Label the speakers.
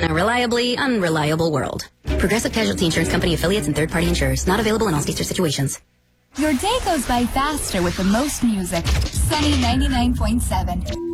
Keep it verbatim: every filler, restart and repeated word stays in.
Speaker 1: a reliably unreliable world. Progressive Casualty Insurance Company affiliates and third-party insurers. Not available in all states or situations.
Speaker 2: Your day goes by faster with the most music. Sunny ninety-nine point seven.